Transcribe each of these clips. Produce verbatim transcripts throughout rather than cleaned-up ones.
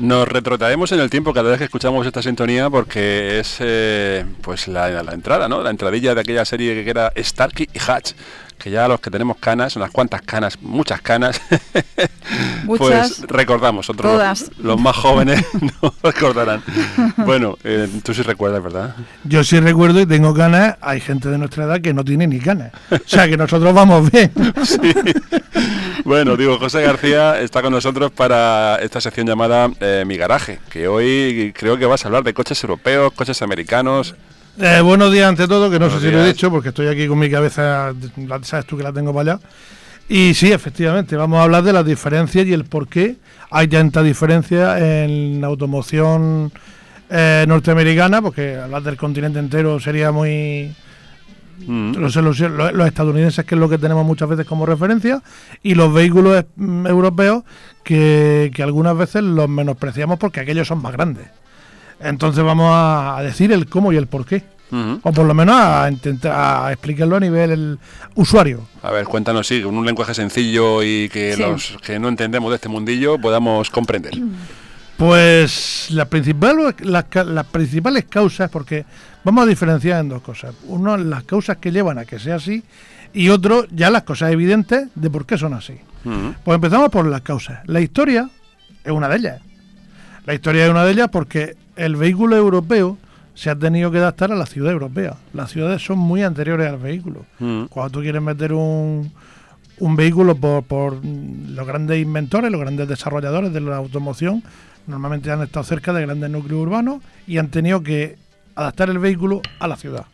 Nos retrotraemos en el tiempo cada vez que escuchamos esta sintonía porque es eh, pues la, la entrada, ¿no? La entradilla de aquella serie que era Starkey y Hutch, que ya los que tenemos canas, unas cuantas canas, muchas canas, muchas, pues recordamos, otros todas. Los, los más jóvenes no recordarán. Bueno, eh, tú sí recuerdas, ¿verdad? Yo sí recuerdo y tengo canas. Hay gente de nuestra edad que no tiene ni canas. O sea, que nosotros vamos bien. Sí. Bueno, digo, José García está con nosotros para esta sección llamada eh, Mi Garaje, que hoy creo que vas a hablar de coches europeos, coches americanos. Eh, buenos días ante todo, que no buenos sé si días. lo he dicho, porque estoy aquí con mi cabeza, sabes tú que la tengo para allá. Y sí, efectivamente, vamos a hablar de las diferencias y el por qué hay tanta diferencia en la automoción eh, norteamericana, porque hablar del continente entero sería muy... Mm. Los, los, los estadounidenses, que es lo que tenemos muchas veces como referencia, y los vehículos mm, europeos, que, que algunas veces los menospreciamos porque aquellos son más grandes. Entonces vamos a, a decir el cómo y el por qué. Uh-huh. O por lo menos a intentar a explicarlo a nivel el usuario. A ver, cuéntanos, sí, con un lenguaje sencillo y que sí. los que no entendemos de este mundillo podamos comprender. Pues la principal, las, las principales causas, porque vamos a diferenciar en dos cosas. Uno, las causas que llevan a que sea así, y otro, ya las cosas evidentes de por qué son así. Uh-huh. Pues empezamos por las causas. La historia es una de ellas. La historia es una de ellas porque el vehículo europeo se ha tenido que adaptar a la ciudad europea. Las ciudades son muy anteriores al vehículo. Mm. Cuando tú quieres meter un, un vehículo por, por los grandes inventores, los grandes desarrolladores de la automoción, normalmente han estado cerca de grandes núcleos urbanos y han tenido que adaptar el vehículo a la ciudad.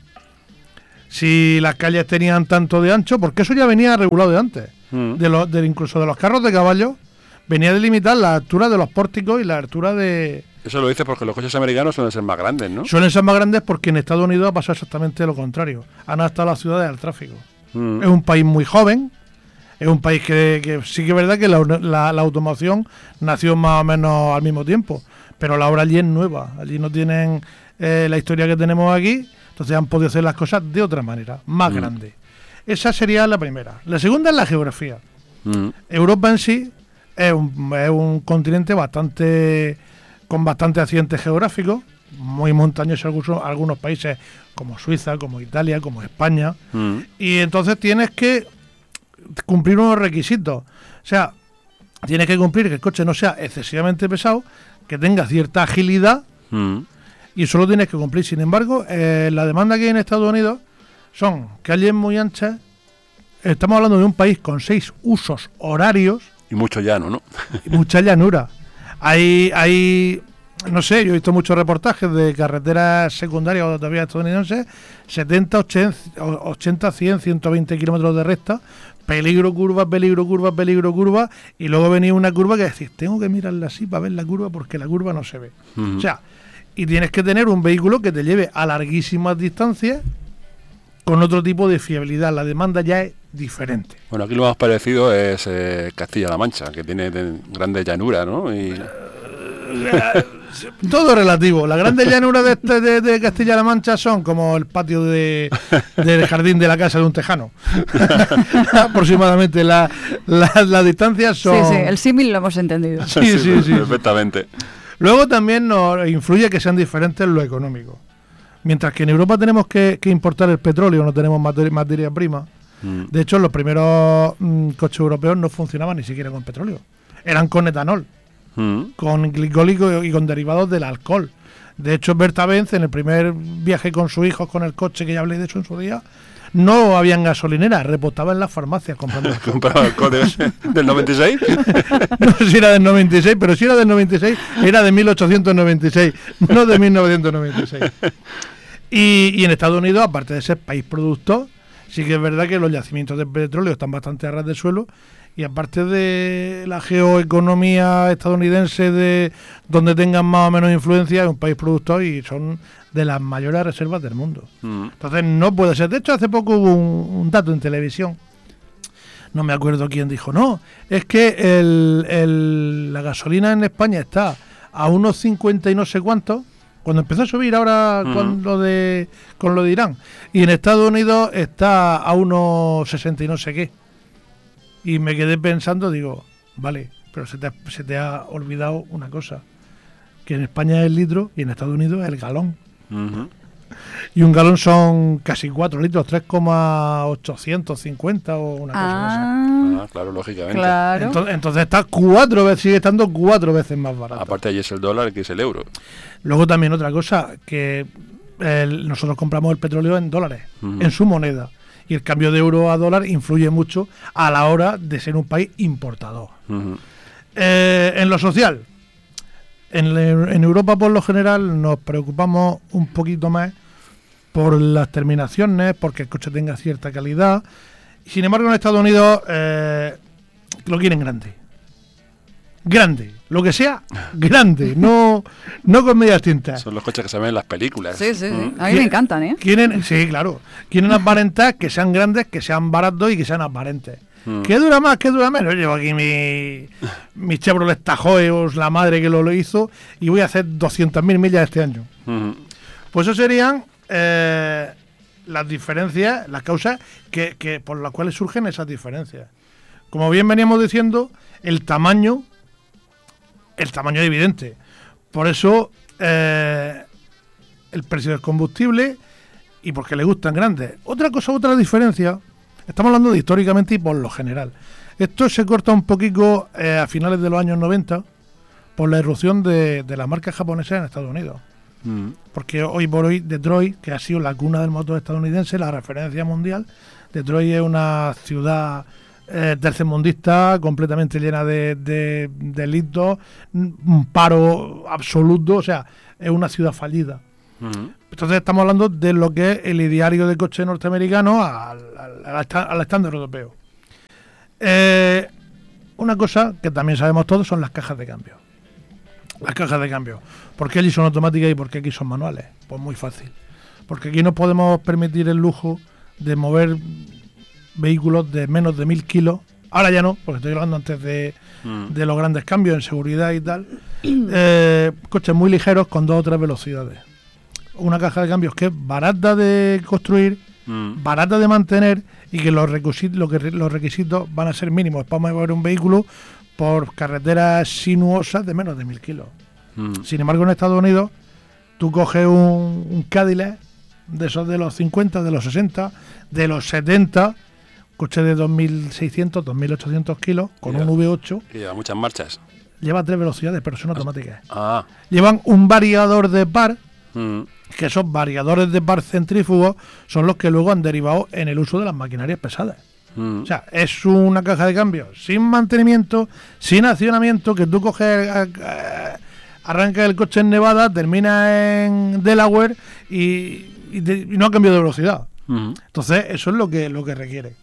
Si las calles tenían tanto de ancho, porque eso ya venía regulado de antes, mm. de los, de, incluso de los carros de caballo, venía a delimitar la altura de los pórticos y la altura de... Eso lo dices porque los coches americanos suelen ser más grandes, ¿no? Suelen ser más grandes porque en Estados Unidos ha pasado exactamente lo contrario. Han adaptado las ciudades al tráfico. Mm. Es un país muy joven, es un país que, que sí que es verdad que la, la, la automoción nació más o menos al mismo tiempo, pero la obra allí es nueva. Allí no tienen eh, la historia que tenemos aquí, entonces han podido hacer las cosas de otra manera, más mm. grande. Esa sería la primera. La segunda es la geografía. Mm. Europa en sí es un, es un continente bastante... con bastante accidentes geográficos, muy montañosos algunos, algunos países como Suiza, como Italia, como España, mm. y entonces tienes que cumplir unos requisitos. O sea, tienes que cumplir que el coche no sea excesivamente pesado, que tenga cierta agilidad, mm. y solo tienes que cumplir. Sin embargo, eh, la demanda que hay en Estados Unidos son calles muy anchas. Estamos hablando de un país con seis usos horarios. Y mucho llano, ¿no? Y mucha llanura. Hay, hay, no sé, yo he visto muchos reportajes de carreteras secundarias o todavía estadounidenses, setenta, ochenta, cien, ciento veinte kilómetros de recta, peligro curva, peligro curva, peligro curva, y luego venía una curva que decís, tengo que mirarla así para ver la curva porque la curva no se ve. Uh-huh. O sea, y tienes que tener un vehículo que te lleve a larguísimas distancias con otro tipo de fiabilidad. La demanda ya es diferente. Bueno, aquí lo más parecido es eh, Castilla-La Mancha, que tiene grande llanura, ¿no? Y... Todo relativo. La grande llanura de, este, de, de Castilla-La Mancha son como el patio de, del jardín de la casa de un tejano. Aproximadamente. La, la, las distancias son... Sí, sí, el símil lo hemos entendido. Sí, sí, sí, sí. Perfectamente. Luego también nos influye que sean diferentes en lo económico. Mientras que en Europa tenemos que, que importar el petróleo, no tenemos materia, materia prima. Mm. De hecho, los primeros mm, coches europeos no funcionaban ni siquiera con petróleo. Eran con etanol, mm. con glicólico y con derivados del alcohol. De hecho, Berta Benz, en el primer viaje con su hijo con el coche, que ya hablé de eso en su día, no habían gasolineras, repostaba en las farmacias comprando alcohol. ¿Compraba alcohol del noventa y seis? No sé si era del noventa y seis, pero si era del noventa y seis, era de mil ochocientos noventa y seis, no de mil novecientos noventa y seis. Y, y en Estados Unidos, aparte de ser país productor, sí que es verdad que los yacimientos de petróleo están bastante a ras de suelo, y aparte de la geoeconomía estadounidense, de donde tengan más o menos influencia, es un país productor y son de las mayores reservas del mundo. Mm. Entonces no puede ser. De hecho, hace poco hubo un, un dato en televisión, no me acuerdo quién dijo, no, es que el, el, la gasolina en España está a unos cincuenta y no sé cuántos, cuando empezó a subir ahora uh-huh. con lo de con lo de Irán, y en Estados Unidos está a unos sesenta y no sé qué. Y me quedé pensando, digo, vale, pero se te, se te ha olvidado una cosa, que en España es el litro y en Estados Unidos es el galón. Uh-huh. Y un galón son casi cuatro litros, tres coma ochocientos cincuenta o una cosa ah, así. Ah, claro, lógicamente. Claro. Entonces, entonces está cuatro veces, sigue estando cuatro veces más barato. Aparte allí es el dólar que es el euro. Luego también otra cosa, que el, nosotros compramos el petróleo en dólares, uh-huh. en su moneda. Y el cambio de euro a dólar influye mucho a la hora de ser un país importador. Uh-huh. Eh, en lo social, en, en Europa por lo general nos preocupamos un poquito más por las terminaciones, porque el coche tenga cierta calidad. Sin embargo, en Estados Unidos eh, lo quieren grande. Grande. Lo que sea, grande. No, no con medias tintas. Son los coches que se ven en las películas. Sí, sí, sí. ¿Mm? A mí me encantan, ¿eh? Quieren, sí, claro. Quieren aparentar que sean grandes, que sean baratos y que sean aparentes. Mm. ¿Qué dura más? ¿Qué dura menos? Yo llevo aquí mi, mi Chevrolet Tahoe, os la madre que lo, lo hizo, y voy a hacer doscientas mil millas este año. Uh-huh. Pues eso serían eh, las diferencias, las causas que, que por las cuales surgen esas diferencias. Como bien veníamos diciendo, el tamaño, el tamaño es evidente. Por eso eh, el precio del combustible y porque le gustan grandes. Otra cosa, otra diferencia, estamos hablando de históricamente y por lo general. Esto se corta un poquito eh, a finales de los años noventa por la irrupción de, de las marcas japonesas en Estados Unidos. Mm. Porque hoy por hoy Detroit, que ha sido la cuna del motor estadounidense, la referencia mundial, Detroit es una ciudad eh, tercermundista, completamente llena de, de, de delitos, un paro absoluto, o sea, es una ciudad fallida. Mm. Entonces estamos hablando de lo que es el ideario de coche norteamericano al, al, al, al estándar europeo. Eh, una cosa que también sabemos todos son las cajas de cambio. Las cajas de cambio. ¿Por qué allí son automáticas y por qué aquí son manuales? Pues muy fácil. Porque aquí no podemos permitir el lujo de mover vehículos de menos de mil kilos. Ahora ya no, porque estoy hablando antes de, mm. de los grandes cambios en seguridad y tal. Eh, coches muy ligeros con dos o tres velocidades. Una caja de cambios que es barata de construir, mm. barata de mantener y que los requisitos, lo que los requisitos van a ser mínimos para mover un vehículo por carreteras sinuosas de menos de mil kilos. Mm. Sin embargo, en Estados Unidos, tú coges un, un Cadillac de esos de los cincuenta, de los sesenta, de los setenta, coche de dos mil seiscientos, dos mil ochocientos kilos, con yeah. un V ocho. Y lleva muchas marchas. Lleva tres velocidades, pero son automáticas. Ah. Llevan un variador de par, mm. que esos variadores de par centrífugos son los que luego han derivado en el uso de las maquinarias pesadas. Mm. O sea, es una caja de cambio sin mantenimiento, sin accionamiento, que tú coges, eh, arrancas el coche en Nevada, termina en Delaware y, y, de, y no ha cambiado de velocidad. Mm. Entonces, eso es lo que, lo que requiere.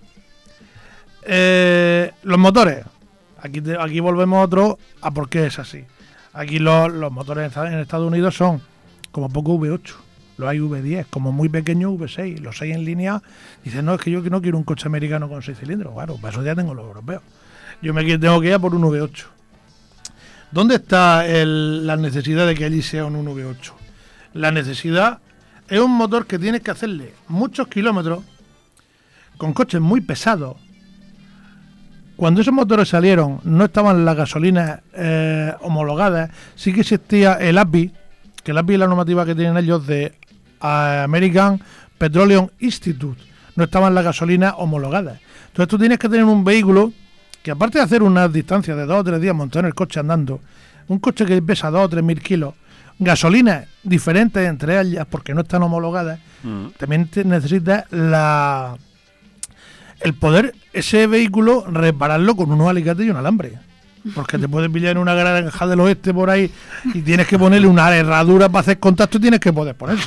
Eh, los motores. Aquí, te, aquí volvemos a otro a por qué es así. Aquí los, los motores en Estados Unidos son como poco V ocho. Los hay V diez, como muy pequeño V seis. Los seis en línea, dicen, no, es que yo no quiero un coche americano con seis cilindros. Claro, para eso ya tengo los europeos. Yo me tengo que ir a por un V ocho. ¿Dónde está el, la necesidad de que allí sea un V ocho? La necesidad es un motor que tienes que hacerle muchos kilómetros con coches muy pesados. Cuando esos motores salieron, no estaban las gasolinas eh, homologadas. Sí que existía el A P I, que el A P I es la normativa que tienen ellos de American Petroleum Institute. No estaban las gasolinas homologadas. Entonces tú tienes que tener un vehículo que, aparte de hacer unas distancias de dos o tres días montado en el coche andando, un coche que pesa dos o tres mil kilos, gasolinas diferentes entre ellas porque no están homologadas, mm. también te necesitas la el poder ese vehículo repararlo con unos alicates y un alambre. Porque te puedes pillar en una granja del oeste por ahí y tienes que ponerle una herradura para hacer contacto y tienes que poder ponerse.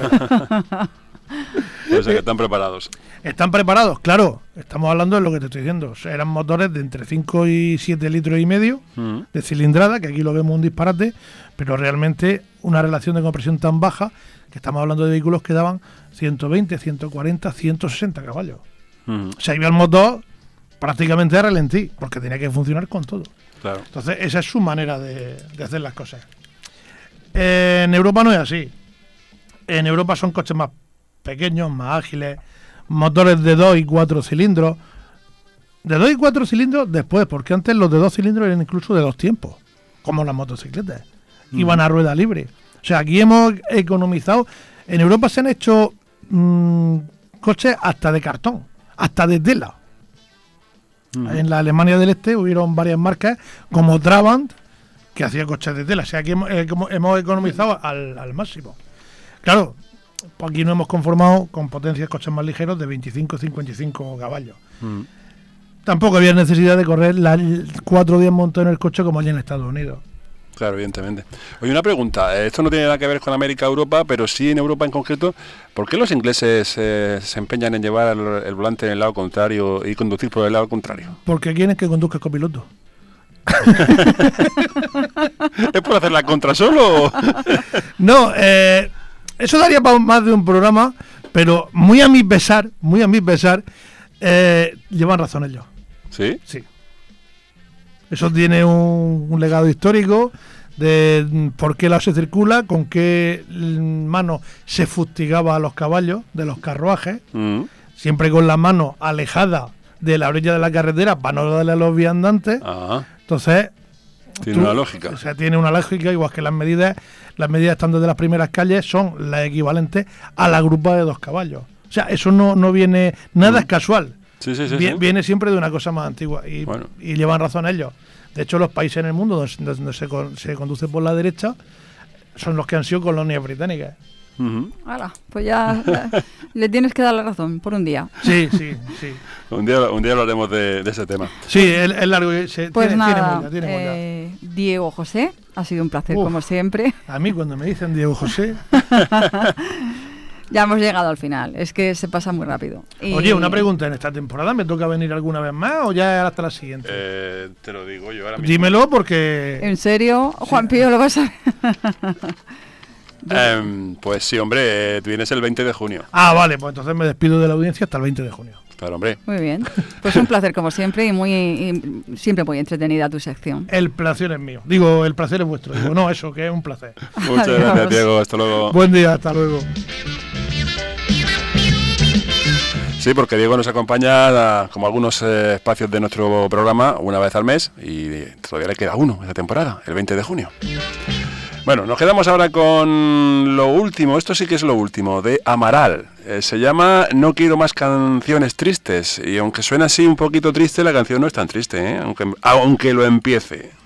O sea que están preparados. Están preparados, claro. Estamos hablando de lo que te estoy diciendo. O sea, eran motores de entre cinco y siete litros y medio mm. de cilindrada, que aquí lo vemos un disparate, pero realmente una relación de compresión tan baja que estamos hablando de vehículos que daban ciento veinte, ciento cuarenta, ciento sesenta caballos. Mm. O sea, iba el motor prácticamente a ralentí, porque tenía que funcionar con todo. Claro. Entonces, esa es su manera de, de hacer las cosas. Eh, en Europa no es así. En Europa son coches más pequeños, más ágiles, motores de dos y cuatro cilindros. De dos y cuatro cilindros después, porque antes los de dos cilindros eran incluso de dos tiempos, como las motocicletas. Mm. Iban a rueda libre. O sea, aquí hemos economizado. En Europa se han hecho mmm, coches hasta de cartón, hasta de tela. Mm. En la Alemania del Este hubieron varias marcas, como Trabant, que hacía coches de tela. O sea, aquí hemos, eh, hemos economizado al, al máximo. Claro, pues aquí nos hemos conformado con potencias coches más ligeros de veinticinco a cincuenta y cinco caballos. Mm. Tampoco había necesidad de correr las cuatro días montado en el coche como allí en Estados Unidos. Claro, evidentemente. Oye, una pregunta. Esto no tiene nada que ver con América o Europa, pero sí en Europa en concreto. ¿Por qué los ingleses eh, se empeñan en llevar el, el volante en el lado contrario y conducir por el lado contrario? Porque quieren que conduzca el copiloto. ¿Es por hacer la contra solo? No, eh, eso daría para más de un programa, pero muy a mi pesar, muy a mi pesar, eh, llevan razón ellos. ¿Sí? Sí. Eso tiene un, un legado histórico de por qué lado se circula, con qué mano se fustigaba a los caballos de los carruajes, mm. siempre con la mano alejada de la orilla de la carretera para no darle a los viandantes. Ajá. Entonces tiene tú, una lógica. O sea, tiene una lógica, igual que las medidas, las medidas estando de las primeras calles son las equivalentes a la grupa de dos caballos. O sea, eso no, no viene, nada mm. es casual. Sí, sí, sí, viene, sí. viene siempre de una cosa más antigua y, bueno. y llevan razón ellos. De hecho, los países en el mundo donde, donde se, con, se conduce por la derecha son los que han sido colonias británicas. Uh-huh. Hala, pues ya, ya le tienes que dar la razón por un día. Sí, sí, sí. un día un día hablaremos de, de ese tema. Sí, es, es largo. Se, pues tiene, nada, tiene mucha, tiene eh, mucha. Diego José, ha sido un placer Uf, como siempre. A mí cuando me dicen Diego José... Ya hemos llegado al final, es que se pasa muy rápido. Y... Oye, una pregunta, ¿en esta temporada me toca venir alguna vez más o ya hasta la siguiente? Eh, te lo digo yo ahora mismo. Dímelo porque... ¿En serio? Juan Pío, ¿lo vas a ver? eh, pues sí, hombre, tú vienes el veinte de junio. Ah, vale, pues entonces me despido de la audiencia hasta el veinte de junio. Claro, hombre. Muy bien, pues un placer como siempre y muy y siempre muy entretenida tu sección. El placer es mío, digo, el placer es vuestro. Digo, no, eso, que es un placer. Muchas Adiós. Gracias, Diego, hasta luego. Buen día, hasta luego. Sí, porque Diego nos acompaña a, como algunos eh, espacios de nuestro programa una vez al mes y todavía le queda uno esta temporada, el veinte de junio. Bueno, nos quedamos ahora con lo último, esto sí que es lo último, de Amaral. Eh, se llama No quiero más canciones tristes y aunque suena así un poquito triste, la canción no es tan triste, ¿eh? aunque, aunque lo empiece.